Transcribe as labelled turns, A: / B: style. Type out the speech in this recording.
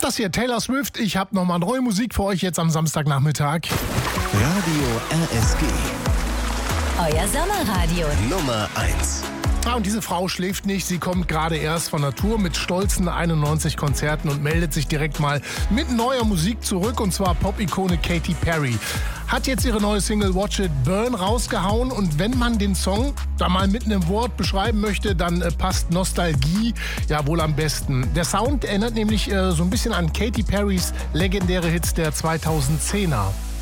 A: Das hier Taylor Swift. Ich habe nochmal neue Musik für euch jetzt am Samstagnachmittag.
B: Radio RSG.
C: Euer Sommerradio.
B: Nummer 1.
A: Und diese Frau schläft nicht. Sie kommt gerade erst von der Tour mit stolzen 91 Konzerten und meldet sich direkt mal mit neuer Musik zurück. Und zwar Pop-Ikone Katy Perry. Hat jetzt ihre neue Single Watch It Burn rausgehauen. Und wenn man den Song da mal mit einem Wort beschreiben möchte, dann passt Nostalgie ja wohl am besten. Der Sound erinnert nämlich so ein bisschen an Katy Perrys legendäre Hits der 2010er.